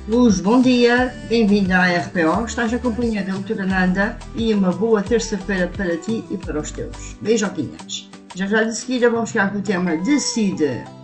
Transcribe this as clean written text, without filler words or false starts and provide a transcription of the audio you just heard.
Luz, bom dia, bem-vinda à RPO. Estás acompanhada da doutora Nanda e uma boa terça-feira para ti e para os teus. Beijoquinhas. Já de seguida vamos ficar com o tema Decide.